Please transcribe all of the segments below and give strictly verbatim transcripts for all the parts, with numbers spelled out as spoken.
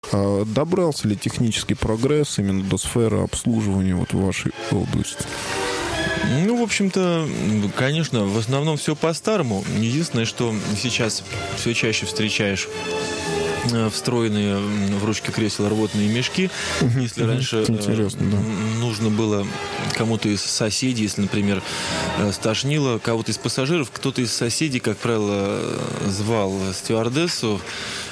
А добрался ли технический прогресс именно до сферы обслуживания вот в вашей области? Ну, в общем-то, конечно, в основном все по-старому. Единственное, что сейчас все чаще встречаешь встроенные в ручки кресел рвотные мешки. Uh-huh, если uh-huh. раньше Интересно, да. нужно было кому-то из соседей, если, например, стошнило кого-то из пассажиров, кто-то из соседей, как правило, звал стюардессу,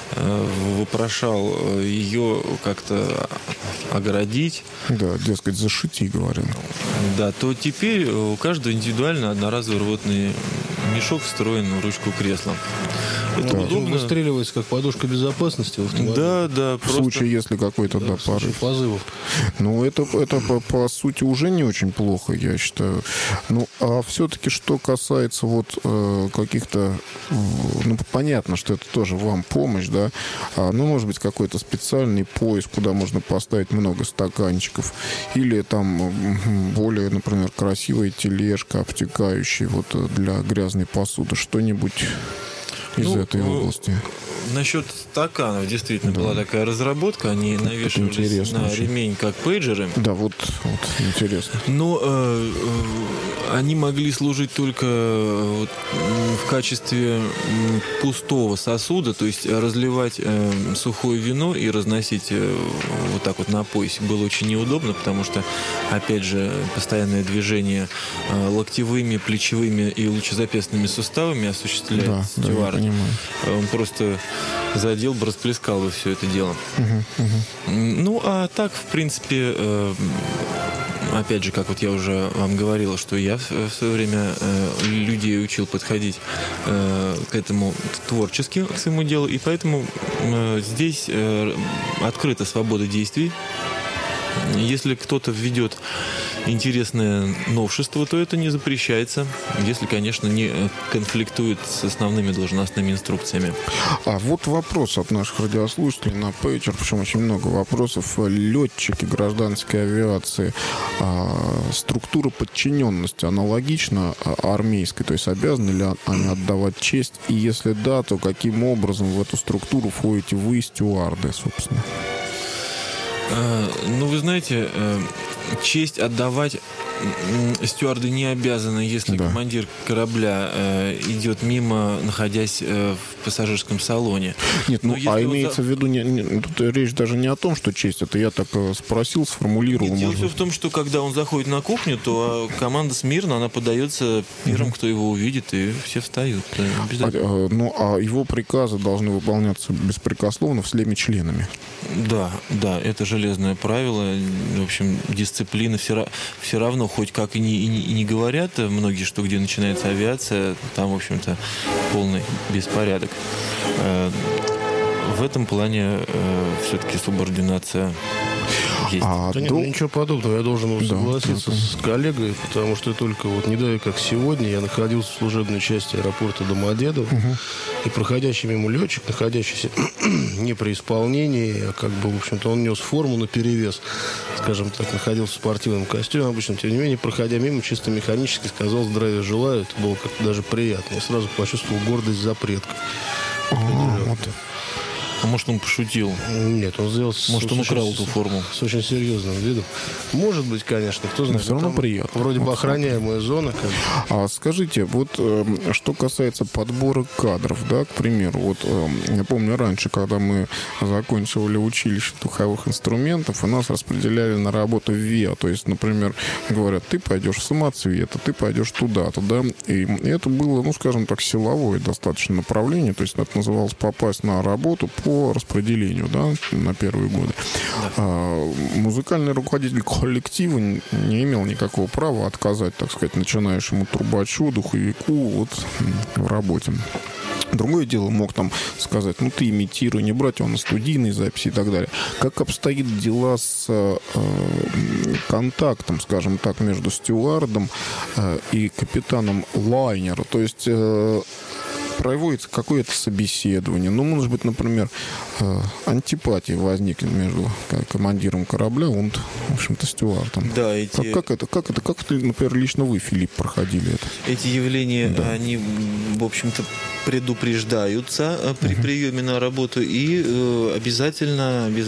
вопрошал ее как-то огородить. Да, дескать, зашити, говорил. Да, то теперь у каждого индивидуально одноразовый рвотный мешок встроен в ручку кресла. Это да. удобно. Выстреливается как подушка безопасности в автомобиле. Да, да. В просто... случае, если какой-то да, да, порыв. Позывов. Ну, это, это по, по сути уже не очень плохо, я считаю. Ну, а все-таки, что касается вот э, каких-то... Э, ну, понятно, что это тоже вам помощь, да? А, ну, может быть, какой-то специальный пояс, куда можно поставить много стаканчиков. Или там более, например, красивая тележка, обтекающая вот для грязной посуды. Что-нибудь... из ну, этой области. Насчет стаканов действительно да. была такая разработка. Они навешивались на очень. ремень, как пейджеры. Да, вот, вот интересно. Но э, э, они могли служить только э, в качестве пустого сосуда, то есть разливать э, сухое вино и разносить э, вот так вот на поясе было очень неудобно, потому что, опять же, постоянное движение э, локтевыми, плечевыми и лучезапястными суставами осуществляет да, стюард. Да, он просто задел бы, расплескал бы все это дело. Uh-huh, uh-huh. Ну, а так, в принципе, э, опять же, как вот я уже вам говорил, что я в, в свое время э, людей учил подходить э, к этому творчески, к своему делу, и поэтому э, здесь э, открыта свобода действий. Если кто-то введет интересное новшество, то это не запрещается, если, конечно, не конфликтует с основными должностными инструкциями. А вот вопрос от наших радиослушателей на пейджер, причем очень много вопросов. Летчики гражданской авиации, а, структура подчиненности аналогична армейской, то есть обязаны ли они отдавать честь? И если да, то каким образом в эту структуру входите вы, стюарды, собственно? Ну, вы знаете, честь отдавать стюарды не обязаны, если да. командир корабля э, идет мимо, находясь э, в пассажирском салоне. Нет, ну, а имеется за... в виду, не, не, тут речь даже не о том, что честь, это я так спросил, сформулировал. Нет, дело все в том, что когда он заходит на кухню, то команда смирно, она подается первым, mm-hmm. кто его увидит, и все встают. А, ну, а его приказы должны выполняться беспрекословно всеми членами. Да, да, это железное правило. В общем, дисциплина все, все равно, хоть как и не, и, не, и не говорят многие, что где начинается авиация, там, в общем-то, полный беспорядок. В этом плане все-таки субординация есть. А, да нет, ну, ничего подобного. Я должен да, согласиться да, с коллегой, потому что только вот не далее, как сегодня, я находился в служебной части аэропорта Домодедово, угу. и проходящий мимо летчик, находящийся не при исполнении, а как бы, в общем-то, он нес форму наперевес, скажем так, находился в спортивном костюме обычно, тем не менее, проходя мимо, чисто механически сказал «здравия желаю». Это было как-то даже приятно. Я сразу почувствовал гордость за предков. А может, он пошутил? Нет, он сделал... Может, он украл эту форму? С очень серьезным видом. Может быть, конечно, кто знает. Но все равно приятно. Вроде бы охраняемая зона. Как... А скажите, вот э, что касается подбора кадров, да, к примеру, вот э, я помню раньше, когда мы заканчивали училище духовых инструментов, и нас распределяли на работу в ВИА. То есть, например, говорят, ты пойдешь в самоцвет, а ты пойдешь туда-то, да. И это было, ну, скажем так, силовое достаточно направление. То есть, это называлось попасть на работу по по распределению, да, на первые годы. Да. А, музыкальный руководитель коллектива не имел никакого права отказать, так сказать, начинающему трубачу, духовику вот в работе. Другое дело, мог там сказать, ну ты имитируй, не брать его на студийные записи и так далее. Как обстоит дела с э, контактом, скажем так, между стюардом э, и капитаном лайнера? То есть... Э, проводится какое-то собеседование. Ну, может быть, например, антипатия возникнет между командиром корабля и, в общем-то, стюардом. Да, эти... как, как это, как это, как, например, лично вы, Филипп, проходили это? Эти явления, да. они, в общем-то, предупреждаются при приеме на работу и обязательно, обязательно